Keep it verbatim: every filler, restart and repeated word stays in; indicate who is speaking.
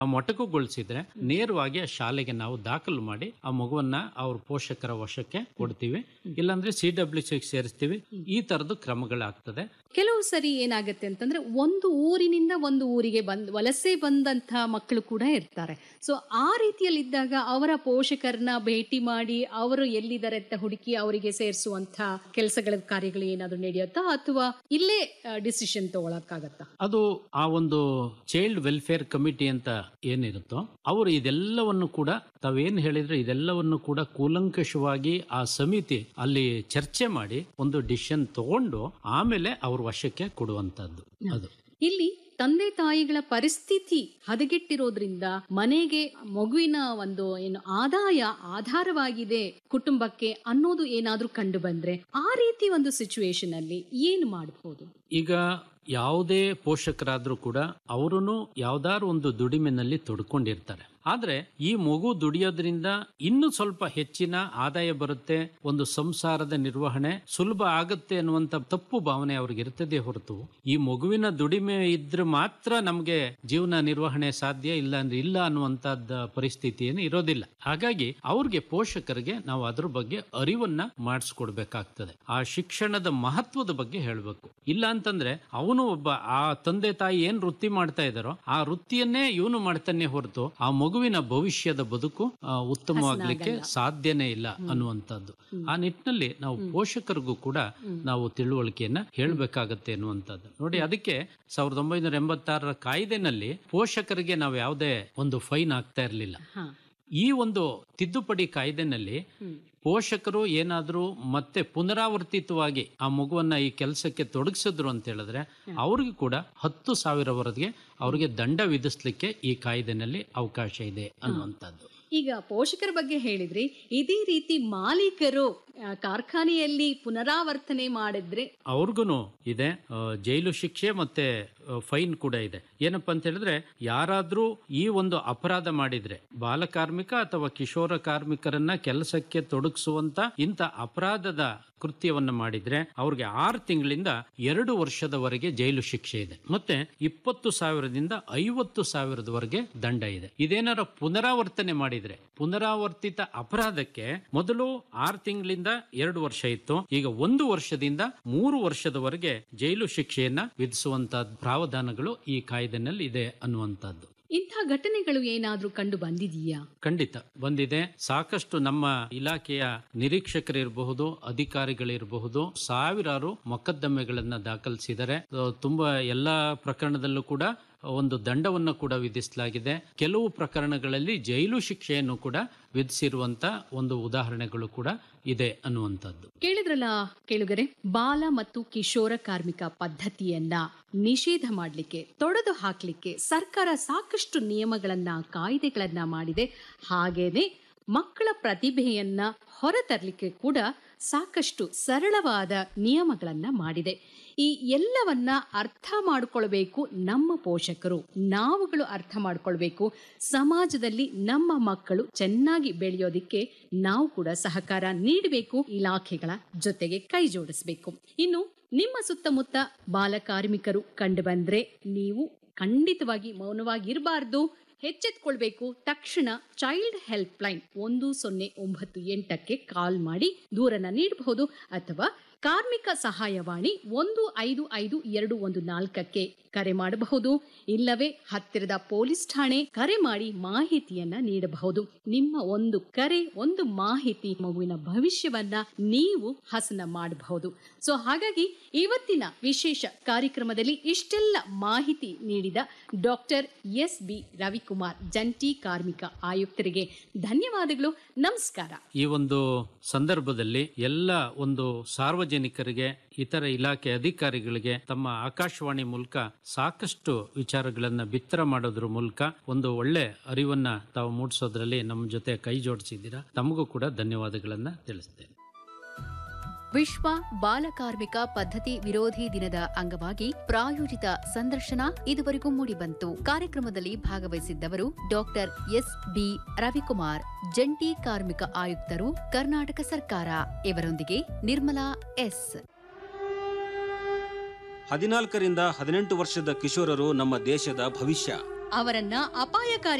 Speaker 1: ಮೊಟಕುಗೊಳಿಸಿದ್ರೆ ನೇರವಾಗಿ ಆ ಶಾಲೆಗೆ ನಾವು ದಾಖಲು ಮಾಡಿ ಆ ಮಗುವನ್ನ ಅವ್ರ ಪೋಷಕರ ವಶಕ್ಕೆ ಕೊಡ್ತೀವಿ, ಇಲ್ಲಾಂದ್ರೆ ಸಿ ಡಬ್ಲ್ಯೂ ಸಿ ಸೇರಿಸ್ತೀವಿ. ಈ ತರದ ಕ್ರಮಗಳಾಗ್ತದೆ.
Speaker 2: ಕೆಲವು ಸರಿ ಏನಾಗುತ್ತೆ ಅಂತಂದ್ರೆ ಒಂದು ಊರಿನಿಂದ ಒಂದು ಊರಿಗೆ ಬಂದ್ ವಲಸೆ ಬಂದಂತ ಮಕ್ಕಳು ಕೂಡ ಇರ್ತಾರೆ. ಸೊ ಆ ರೀತಿಯಲ್ಲಿದ್ದಾಗ ಅವರ ಪೋಷಕರನ್ನ ಭೇಟಿ ಮಾಡಿ ಅವರು ಎಲ್ಲಿದ್ದಾರೆ ಅಂತ ಹುಡುಕಿ ಅವರಿಗೆ ಸೇರಿಸುವಂತ ಕೆಲಸಗಳ ಕಾರ್ಯಗಳು ಏನಾದ್ರು ನಡೆಯುತ್ತಾ ಅಥವಾ ಇಲ್ಲೇ ಡಿಸಿಷನ್ ತಗೊಳಕ್ಕಾಗತ್ತಾ?
Speaker 1: ಅದು ಆ ಒಂದು ಚೈಲ್ಡ್ ವೆಲ್ಫೇರ್ ಕಮಿಟಿ ಅಂತ ಏನಿರುತ್ತೋ ಅವರು ಇದೆಲ್ಲವನ್ನು ಕೂಡ ತಾವೇನ್ ಹೇಳಿದ್ರೆ ಇದೆಲ್ಲವನ್ನು ಕೂಡ ಕೂಲಂಕಷವಾಗಿ ಆ ಸಮಿತಿ ಅಲ್ಲಿ ಚರ್ಚೆ ಮಾಡಿ ಒಂದು ಡಿಸಿಷನ್ ತಗೊಂಡು ಆಮೇಲೆ ಅವ್ರ ವಶಕ್ಕೆ ಕೊಡುವಂತದ್ದು. ಅದು
Speaker 2: ಇಲ್ಲಿ ತಂದೆ ತಾಯಿಗಳ ಪರಿಸ್ಥಿತಿ ಹದಗೆಟ್ಟಿರೋದ್ರಿಂದ ಮನೆಗೆ ಮಗುವಿನ ಒಂದು ಏನು ಆದಾಯ ಆಧಾರವಾಗಿದೆ ಕುಟುಂಬಕ್ಕೆ ಅನ್ನೋದು ಏನಾದ್ರೂ ಕಂಡು ಬಂದ್ರೆ ಆ ರೀತಿ ಒಂದು ಸಿಚುವೇಶನ್ ಅಲ್ಲಿ ಏನು ಮಾಡಬಹುದು?
Speaker 1: ಈಗ ಯಾವುದೇ ಪೋಷಕರಾದ್ರೂ ಕೂಡ ಅವರೂ ಯಾವ್ದಾದ್ರು ಒಂದು ದುಡಿಮೆನಲ್ಲಿ ತೊಡ್ಕೊಂಡಿರ್ತಾರೆ. ಆದ್ರೆ ಈ ಮಗು ದುಡಿಯೋದ್ರಿಂದ ಇನ್ನು ಸ್ವಲ್ಪ ಹೆಚ್ಚಿನ ಆದಾಯ ಬರುತ್ತೆ, ಒಂದು ಸಂಸಾರದ ನಿರ್ವಹಣೆ ಸುಲಭ ಆಗುತ್ತೆ ಅನ್ನುವಂತ ತಪ್ಪು ಭಾವನೆ ಅವ್ರಿಗೆ ಇರ್ತದೆ ಹೊರತು ಈ ಮಗುವಿನ ದುಡಿಮೆ ಇದ್ರೆ ಮಾತ್ರ ನಮ್ಗೆ ಜೀವನ ನಿರ್ವಹಣೆ ಸಾಧ್ಯ, ಇಲ್ಲ ಅಂದ್ರೆ ಇಲ್ಲ ಅನ್ನುವಂತದ್ದ ಪರಿಸ್ಥಿತಿ ಏನು ಇರೋದಿಲ್ಲ. ಹಾಗಾಗಿ ಅವ್ರಿಗೆ ಪೋಷಕರಿಗೆ ನಾವು ಅದ್ರ ಬಗ್ಗೆ ಅರಿವನ್ನ ಮಾಡಿಸ್ಕೊಡ್ಬೇಕಾಗ್ತದೆ. ಆ ಶಿಕ್ಷಣದ ಮಹತ್ವದ ಬಗ್ಗೆ ಹೇಳ್ಬೇಕು. ಇಲ್ಲ ಅಂತಂದ್ರೆ ಅವನು ಒಬ್ಬ ಆ ತಂದೆ ತಾಯಿ ಏನ್ ವೃತ್ತಿ ಮಾಡ್ತಾ ಇದಾರೋ ಆ ವೃತ್ತಿಯನ್ನೇ ಇವನು ಮಾಡ್ತಾನೆ ಹೊರತು ಆ ಮಗುವಿನ ಭವಿಷ್ಯದ ಬದುಕು ಉತ್ತಮವಾಗ್ಲಿಕ್ಕೆ ಸಾಧ್ಯನೇ ಇಲ್ಲ ಅನ್ನುವಂಥದ್ದು. ಆ ನಿಟ್ಟಿನಲ್ಲಿ ನಾವು ಪೋಷಕರಿಗೂ ಕೂಡ ನಾವು ತಿಳುವಳಿಕೆಯನ್ನ ಹೇಳ್ಬೇಕಾಗತ್ತೆ ಅನ್ನುವಂಥದ್ದು. ನೋಡಿ, ಅದಕ್ಕೆ ಸಾವಿರದ ಒಂಬೈನೂರ ಎಂಬತ್ತಾರರ ಕಾಯ್ದೆನಲ್ಲಿ ಪೋಷಕರಿಗೆ ನಾವು ಯಾವುದೇ ಒಂದು ಫೈನ್ ಆಗ್ತಾ ಇರಲಿಲ್ಲ. ಈ ಒಂದು ತಿದ್ದುಪಡಿ ಕಾಯ್ದೆನಲ್ಲಿ ಪೋಷಕರು ಏನಾದ್ರೂ ಮತ್ತೆ ಪುನರಾವರ್ತಿತವಾಗಿ ಆ ಮಗುವನ್ನ ಈ ಕೆಲಸಕ್ಕೆ ತೊಡಗಿಸಿದ್ರು ಅಂತ ಹೇಳಿದ್ರೆ ಅವ್ರಿಗೂ ಕೂಡ ಹತ್ತು ಸಾವಿರವರೆಗೆ ಅವ್ರಿಗೆ ದಂಡ ವಿಧಿಸ್ಲಿಕ್ಕೆ ಈ ಕಾಯ್ದೆನಲ್ಲಿ ಅವಕಾಶ ಇದೆ ಅನ್ನುವಂಥದ್ದು.
Speaker 2: ಈಗ ಪೋಷಕರ ಬಗ್ಗೆ ಹೇಳಿದ್ರಿ, ಇದೇ ರೀತಿ ಮಾಲೀಕರು ಕಾರ್ಖಾನೆಯಲ್ಲಿ ಪುನರಾವರ್ತನೆ ಮಾಡಿದ್ರೆ ಅವ್ರಿಗೂ
Speaker 1: ಇದೆ ಜೈಲು ಶಿಕ್ಷೆ ಮತ್ತೆ ಫೈನ್ ಕೂಡ ಇದೆ. ಏನಪ್ಪಾ ಅಂತ ಹೇಳಿದ್ರೆ ಯಾರಾದ್ರೂ ಈ ಒಂದು ಅಪರಾಧ ಮಾಡಿದ್ರೆ ಬಾಲಕಾರ್ಮಿಕ ಅಥವಾ ಕಿಶೋರ ಕಾರ್ಮಿಕರನ್ನ ಕೆಲಸಕ್ಕೆ ತೊಡಗಿಸುವಂತ ಇಂಥ ಅಪರಾಧದ ಕೃತ್ಯವನ್ನ ಮಾಡಿದ್ರೆ ಅವ್ರಿಗೆ ಆರು ತಿಂಗಳಿಂದ ಎರಡು ವರ್ಷದವರೆಗೆ ಜೈಲು ಶಿಕ್ಷೆ ಇದೆ, ಮತ್ತೆ ಇಪ್ಪತ್ತು ಸಾವಿರದಿಂದ ಐವತ್ತು ಸಾವಿರದವರೆಗೆ ದಂಡ ಇದೆ. ಇದೇನಾರ ಪುನರಾವರ್ತನೆ ಮಾಡಿದ್ರೆ ಪುನರಾವರ್ತಿತ ಅಪರಾಧಕ್ಕೆ ಮೊದಲು ಆರು ತಿಂಗಳಿಂದ ಎರಡು ವರ್ಷ ಇತ್ತು, ಈಗ ಒಂದು ವರ್ಷದಿಂದ ಮೂರು ವರ್ಷದವರೆಗೆ ಜೈಲು ಶಿಕ್ಷೆಯನ್ನ ವಿಧಿಸುವಂತ ಪ್ರಾವಧಾನಗಳು ಈ ಕಾಯ್ದೆನಲ್ಲಿ ಇದೆ ಅನ್ನುವಂಥದ್ದು.
Speaker 2: ಇಂಥ ಘಟನೆಗಳು ಏನಾದ್ರೂ ಕಂಡು ಬಂದಿದೆಯಾ?
Speaker 1: ಖಂಡಿತ ಬಂದಿದೆ. ಸಾಕಷ್ಟು ನಮ್ಮ ಇಲಾಖೆಯ ನಿರೀಕ್ಷಕರಿರಬಹುದು, ಅಧಿಕಾರಿಗಳಿರಬಹುದು, ಸಾವಿರಾರು ಮೊಕದ್ದಮೆಗಳನ್ನ ದಾಖಲಿಸಿದ್ದಾರೆ. ತುಂಬಾ ಎಲ್ಲಾ ಪ್ರಕರಣದಲ್ಲೂ ಕೂಡ ಒಂದು ದಂಡವನ್ನು ಕೂಡ ವಿಧಿಸಲಾಗಿದೆ. ಕೆಲವು ಪ್ರಕರಣಗಳಲ್ಲಿ ಜೈಲು ಶಿಕ್ಷೆಯನ್ನು ಕೂಡ ವಿಧಿಸಿರುವಂತ ಒಂದು ಉದಾಹರಣೆಗಳು ಕೂಡ ಇದೆ ಅನ್ನುವಂಥದ್ದು.
Speaker 2: ಕೇಳಿದ್ರಲ್ಲ ಕೇಳುಗರೆ, ಬಾಲ ಮತ್ತು ಕಿಶೋರ ಕಾರ್ಮಿಕ ಪದ್ಧತಿಯನ್ನ ನಿಷೇಧ ಮಾಡಲಿಕ್ಕೆ, ತೊಡೆದು ಹಾಕ್ಲಿಕ್ಕೆ ಸರ್ಕಾರ ಸಾಕಷ್ಟು ನಿಯಮಗಳನ್ನ, ಕಾಯ್ದೆಗಳನ್ನ ಮಾಡಿದೆ. ಹಾಗೇನೆ ಮಕ್ಕಳ ಪ್ರತಿಭೆಯನ್ನ ಹೊರತರಲಿಕ್ಕೆ ಕೂಡ ಸಾಕಷ್ಟು ಸರಳವಾದ ನಿಯಮಗಳನ್ನ ಮಾಡಿದೆ. ಈ ಎಲ್ಲವನ್ನ ಅರ್ಥ ಮಾಡಿಕೊಳ್ಬೇಕು ನಮ್ಮ ಪೋಷಕರು, ನಾವುಗಳು ಅರ್ಥ ಮಾಡಿಕೊಳ್ಬೇಕು. ಸಮಾಜದಲ್ಲಿ ನಮ್ಮ ಮಕ್ಕಳು ಚೆನ್ನಾಗಿ ಬೆಳೆಯೋದಿಕ್ಕೆ ನಾವು ಕೂಡ ಸಹಕಾರ ನೀಡಬೇಕು, ಇಲಾಖೆಗಳ ಜೊತೆಗೆ ಕೈ ಜೋಡಿಸಬೇಕು. ಇನ್ನು ನಿಮ್ಮ ಸುತ್ತಮುತ್ತ ಬಾಲ ಕಾರ್ಮಿಕರು ಕಂಡು ಬಂದ್ರೆ ನೀವು ಖಂಡಿತವಾಗಿ ಮೌನವಾಗಿರಬಾರ್ದು, ಎಚ್ಚೆತ್ಕೊಳ್ಬೇಕು. ತಕ್ಷಣ ಚೈಲ್ಡ್ ಹೆಲ್ಪ್ ಲೈನ್ ಒಂದು ಸೊನ್ನೆ ಒಂಬತ್ತು ಎಂಟಕ್ಕೆ ಕಾಲ್ ಮಾಡಿ ದೂರನ್ನ ನೀಡಬಹುದು, ಅಥವಾ ಕಾರ್ಮಿಕ ಸಹಾಯವಾಣಿ ಒಂದು ಐದು ಐದು ಎರಡು ಒಂದು ನಾಲ್ಕಕ್ಕೆ ಕರೆ ಮಾಡಬಹುದು. ಇಲ್ಲವೇ ಹತ್ತಿರದ ಪೊಲೀಸ್ ಠಾಣೆ ಕರೆ ಮಾಡಿ ಮಾಹಿತಿಯನ್ನ ನೀಡಬಹುದು. ನಿಮ್ಮ ಒಂದು ಕರೆ, ಒಂದು ಮಾಹಿತಿ ಮಗುವಿನ ಭವಿಷ್ಯವನ್ನ ನೀವು ಹಸನ ಮಾಡಬಹುದು. ಸೊ ಹಾಗಾಗಿ ಇವತ್ತಿನ ವಿಶೇಷ ಕಾರ್ಯಕ್ರಮದಲ್ಲಿ ಇಷ್ಟೆಲ್ಲ ಮಾಹಿತಿ ನೀಡಿದ ಡಾಕ್ಟರ್ ಎಸ್ ಬಿ ರವಿಕುಮಾರ್, ಜಂಟಿ ಕಾರ್ಮಿಕ ಆಯುಕ್ತರಿಗೆ ಧನ್ಯವಾದಗಳು. ನಮಸ್ಕಾರ.
Speaker 1: ಈ ಒಂದು ಸಂದರ್ಭದಲ್ಲಿ ಎಲ್ಲ ಒಂದು ಸಾರ್ವಜನಿಕರಿಗೆ, ಇತರ ಇಲಾಖೆ ಅಧಿಕಾರಿಗಳಿಗೆ ತಮ್ಮ ಆಕಾಶವಾಣಿ ಮೂಲಕ ಸಾಕಷ್ಟು ವಿಚಾರಗಳನ್ನ ಬಿತ್ತರ ಮಾಡೋದ್ರ ಮೂಲಕ ಒಂದು ಒಳ್ಳೆ ಅರಿವನ್ನ ತಾವು ಮೂಡಿಸೋದ್ರಲ್ಲಿ ನಮ್ಮ ಜೊತೆ ಕೈ ಜೋಡಿಸಿದ್ದೀರಾ. ತಮಗೂ ಕೂಡ ಧನ್ಯವಾದಗಳನ್ನ ತಿಳಿಸ್ತೇನೆ.
Speaker 3: ವಿಶ್ವ ಬಾಲಕಾರ್ಮಿಕ ಪದ್ಧತಿ ವಿರೋಧಿ ದಿನದ ಅಂಗವಾಗಿ ಪ್ರಾಯೋಜಿತ ಸಂದರ್ಶನ ಇದುವರೆಗೂ ಮೂಡಿಬಂತು. ಕಾರ್ಯಕ್ರಮದಲ್ಲಿ ಭಾಗವಹಿಸಿದ್ದವರು ಡಾಕ್ಟರ್ ಎಸ್ ಬಿ ರವಿಕುಮಾರ್, ಜಂಟಿ ಕಾರ್ಮಿಕ ಆಯುಕ್ತರು, ಕರ್ನಾಟಕ ಸರ್ಕಾರ. ಇವರೊಂದಿಗೆ ನಿರ್ಮಲಾ ಎಸ್.
Speaker 4: ಹದಿನಾಲ್ಕರಿಂದ ಹದಿನೆಂಟು ವರ್ಷದ ಕಿಶೋರರು ನಮ್ಮ ದೇಶದ ಭವಿಷ್ಯ.
Speaker 2: ಅವರನ್ನ ಅಪಾಯಕಾರಿ